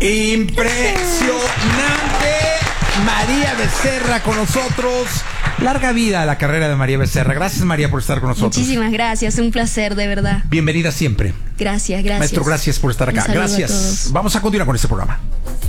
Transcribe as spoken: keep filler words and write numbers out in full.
Impresionante. María Becerra con nosotros. Larga vida a la carrera de María Becerra. Gracias, María, por estar con nosotros. Muchísimas gracias, un placer, de verdad. Bienvenida siempre. Gracias, gracias. Maestro, gracias por estar acá. Un saludo a Gracias. todos. Vamos a continuar con este programa.